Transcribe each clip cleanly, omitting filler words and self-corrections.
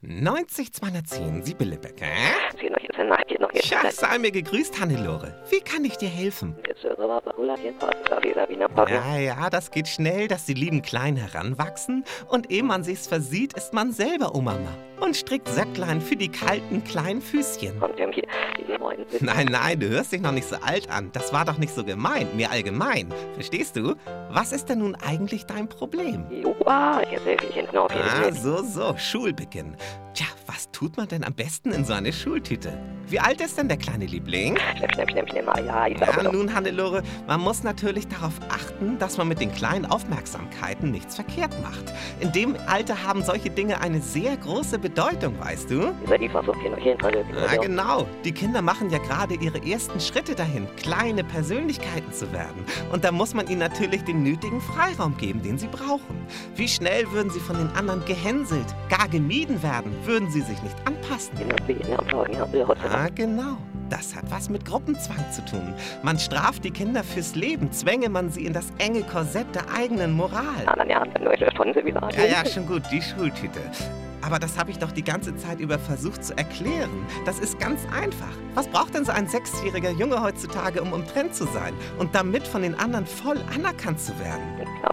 90 210, Sibylle Becker. noch jetzt. Tja, sei mir gegrüßt, Hannelore. Wie kann ich dir helfen? Ja, das geht schnell, dass die lieben Kleinen heranwachsen und ehe man sich's versieht, ist man selber Mama und strickt Söcklein für die kalten kleinen Füßchen. Nein, du hörst dich noch nicht so alt an. Das war doch nicht so gemeint, mir allgemein. Verstehst du? Was ist denn nun eigentlich dein Problem? So, Schulbeginn. Tja, was tut man denn am besten in so eine Schultüte? Wie alt ist denn der kleine Liebling? Ja, nun, Hannelore, man muss natürlich darauf achten, dass man mit den kleinen Aufmerksamkeiten nichts verkehrt macht. In dem Alter haben solche Dinge eine sehr große Bedeutung, weißt du? Ja, genau. Die Kinder machen ja gerade ihre ersten Schritte dahin, kleine Persönlichkeiten zu werden. Und da muss man ihnen natürlich den nötigen Freiraum geben, den sie brauchen. Wie schnell würden sie von den anderen gehänselt, gar gemieden werden, würden sie sich nicht anpassen. Ah, genau. Das hat was mit Gruppenzwang zu tun. Man straft die Kinder fürs Leben, zwänge man sie in das enge Korsett der eigenen Moral. Ja, schon gut, die Schultüte. Aber das habe ich doch die ganze Zeit über versucht zu erklären. Das ist ganz einfach. Was braucht denn so ein 6-jähriger Junge heutzutage, um umtrennt zu sein und damit von den anderen voll anerkannt zu werden?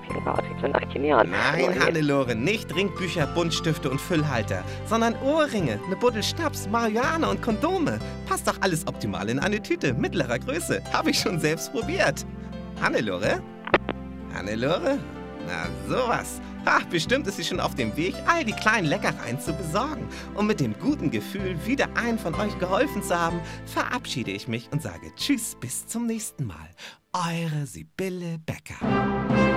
Nein, Hannelore, nicht Trinkbücher, Buntstifte und Füllhalter, sondern Ohrringe, eine Buddel Schnaps, Marihuana und Kondome. Passt doch alles optimal in eine Tüte mittlerer Größe. Habe ich schon selbst probiert. Hannelore? Hannelore? Na, sowas. Bestimmt ist sie schon auf dem Weg, all die kleinen Leckereien zu besorgen. Und mit dem guten Gefühl, wieder einen von euch geholfen zu haben, verabschiede ich mich und sage Tschüss, bis zum nächsten Mal. Eure Sibylle Becker.